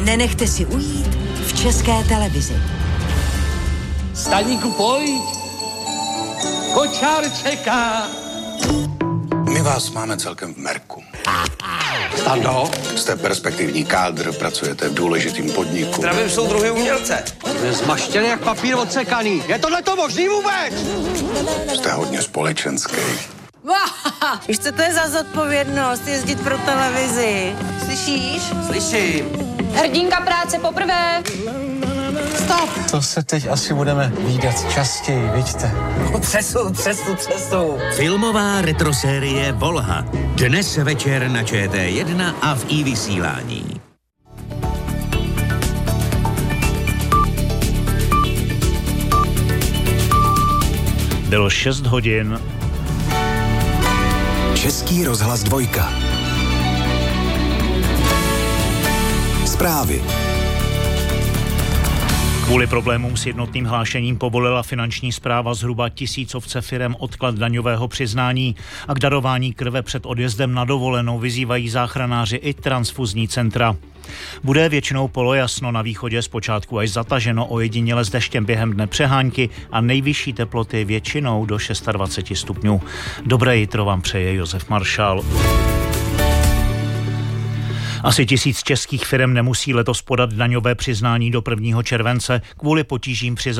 Nenechte si ujít v České televizi. Staníku, pojď! Kočár čeká! My vás máme celkem v merku. Stando? Jste perspektivní kádr, pracujete v důležitým podniku. Zdravím soudruhy umělce. Je zmaštěný jak papír odsekaný. Je tohleto možný vůbec? Jste hodně společenský. Víš, co to je za zodpovědnost jezdit pro televizi? Slyšíš? Slyším. Hrdinka práce poprvé. Stop. To se teď asi budeme vídat častěji, vidíte? Přesu. Filmová retrosérie Volha. Dnes večer na ČT1 a v iVysílání. Bylo 6 hodin. Český rozhlas 2. Zprávy. Kvůli problémům s jednotným hlášením povolila finanční správa zhruba 1000 firem odklad daňového přiznání a k darování krve před odjezdem na dovolenou vyzývají záchranáři i transfuzní centra. Bude většinou polojasno, na východě zpočátku až zataženo, ojediněle s deštěm během dne přehánky a nejvyšší teploty většinou do 26 stupňů. Dobré jitro vám přeje Josef Maršál. Asi 1000 českých firem nemusí letos podat daňové přiznání do 1. července kvůli potížím při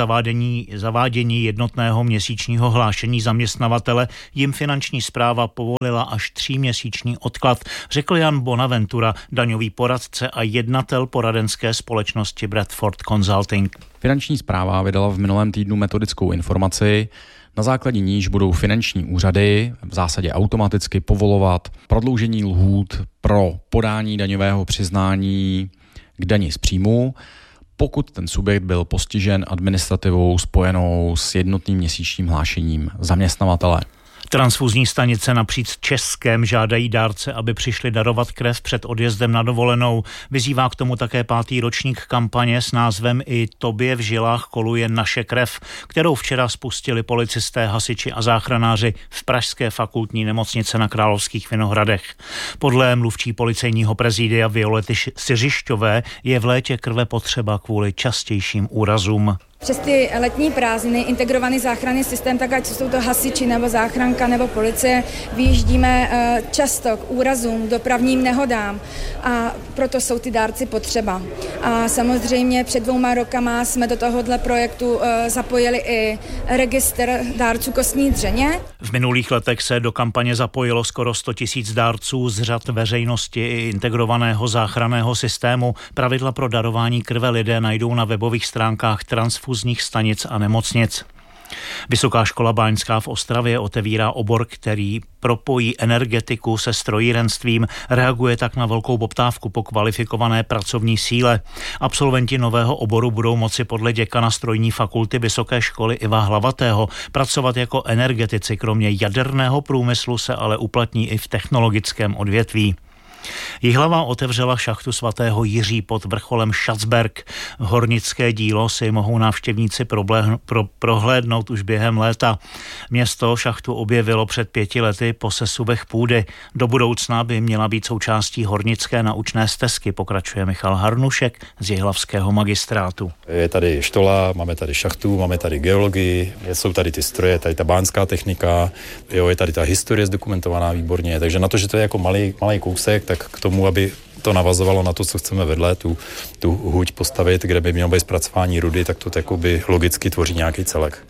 zavádění jednotného měsíčního hlášení zaměstnavatele. Jim finanční správa povolila až 3měsíční odklad, řekl Jan Bonaventura, daňový poradce a jednatel poradenské společnosti Bradford Consulting. Finanční správa vydala v minulém týdnu metodickou informaci, na základě níž budou finanční úřady v zásadě automaticky povolovat prodloužení lhůt pro podání daňového přiznání k dani z příjmu, pokud ten subjekt byl postižen administrativou spojenou s jednotným měsíčním hlášením zaměstnavatele. Transfuzní stanice napříč Českém žádají dárce, aby přišli darovat krev před odjezdem na dovolenou. Vyzývá k tomu také 5. ročník kampaně s názvem I tobě v žilách koluje naše krev, kterou včera spustili policisté, hasiči a záchranáři v pražské fakultní nemocnici na Královských Vinohradech. Podle mluvčí policejního prezidia Violety Siřišťové je v létě krve potřeba kvůli častějším úrazům. Přes ty letní prázdniny integrovaný záchranný systém, tak ať jsou to hasiči nebo záchranka nebo policie, vyjíždíme často k úrazům, dopravním nehodám a proto jsou ty dárci potřeba. A samozřejmě před 2 rokama jsme do tohohle projektu zapojili i registr dárců kostní dřeně. V minulých letech se do kampaně zapojilo skoro 100 000 dárců z řad veřejnosti i integrovaného záchranného systému. Pravidla pro darování krve lidé najdou na webových stránkách transfuzních stanic a nemocnic. Vysoká škola báňská v Ostravě otevírá obor, který propojí energetiku se strojírenstvím, reaguje tak na velkou poptávku po kvalifikované pracovní síle. Absolventi nového oboru budou moci podle děkana strojní fakulty Vysoké školy Iva Hlavatého pracovat jako energetici, kromě jaderného průmyslu se ale uplatní i v technologickém odvětví. Jihlava otevřela šachtu svatého Jiří pod vrcholem Schatzberg. Hornické dílo si mohou návštěvníci prohlédnout už během léta. Město šachtu objevilo před 5 lety po sesuvech půdy. Do budoucna by měla být součástí hornické naučné stezky, pokračuje Michal Harnušek z jihlavského magistrátu. Je tady štola, máme tady šachtu, máme tady geologii, jsou tady ty stroje, tady ta báňská technika, je tady ta historie zdokumentovaná výborně, takže na to, že to je jako malý kousek, tak k tomu, aby to navazovalo na to, co chceme vedle, tu huť postavit, kde by mělo být zpracování rudy, tak to jakoby logicky tvoří nějaký celek.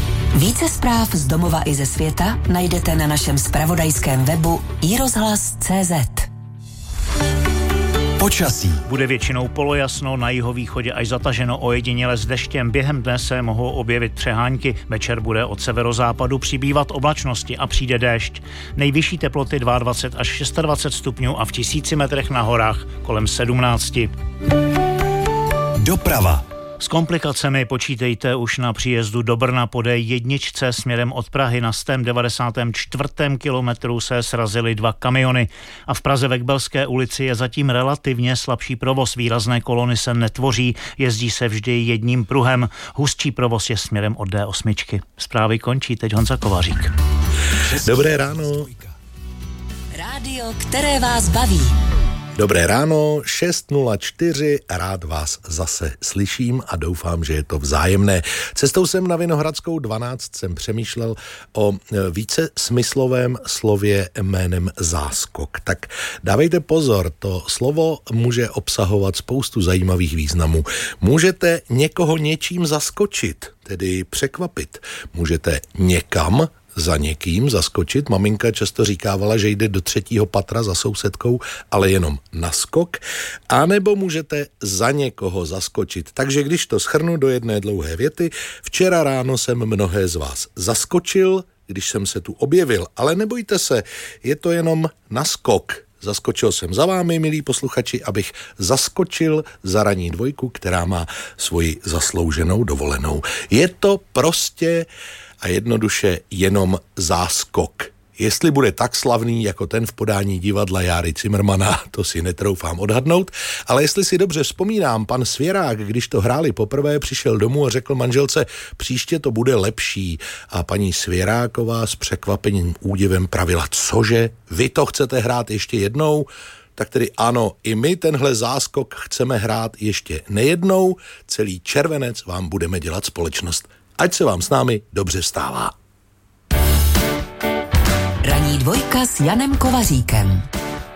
Více zpráv z domova i ze světa najdete na našem zpravodajském webu iRozhlas.cz. Počasí. Bude většinou polojasno, na jihovýchodě až zataženo, ojediněle s deštěm. Během dne se mohou objevit přehánky. Večer bude od severozápadu přibývat oblačnosti a přijde déšť. Nejvyšší teploty 22 až 26 stupňů a v 1000 metrech na horách kolem 17. Doprava. S komplikacemi počítejte už na příjezdu do Brna po D1 směrem od Prahy. Na 194. kilometru se srazily 2 kamiony a v Praze ve Kbelské ulici je zatím relativně slabší provoz. Výrazné kolony se netvoří, jezdí se vždy jedním pruhem. Hustší provoz je směrem od D8. Zprávy končí, teď Honza Kovařík. Dobré ráno. Rádio, které vás baví. Dobré ráno, 6:04, rád vás zase slyším a doufám, že je to vzájemné. Cestou sem na Vinohradskou 12 jsem přemýšlel o více smyslovém slově jménem záskok. Tak dávejte pozor, to slovo může obsahovat spoustu zajímavých významů. Můžete někoho něčím zaskočit, tedy překvapit. Můžete někam za někým zaskočit. Maminka často říkávala, že jde do 3. patra za sousedkou, ale jenom na skok. A nebo můžete za někoho zaskočit. Takže když to shrnu do jedné dlouhé věty, včera ráno jsem mnohé z vás zaskočil, když jsem se tu objevil. Ale nebojte se, je to jenom na skok. Zaskočil jsem za vámi, milí posluchači, abych zaskočil za ranní dvojku, která má svoji zaslouženou dovolenou. Je to prostě a jednoduše jenom záskok. Jestli bude tak slavný jako ten v podání divadla Járy Cimrmana, to si netroufám odhadnout, ale jestli si dobře vzpomínám, pan Svěrák, když to hráli poprvé, přišel domů a řekl manželce, příště to bude lepší. A paní Svěráková s překvapením údivem pravila, cože, vy to chcete hrát ještě jednou? Tak tedy ano, i my tenhle záskok chceme hrát ještě nejednou, celý červenec vám budeme dělat společnost. Ať se vám s námi dobře stává. Ranní dvojka s Janem Kovaříkem.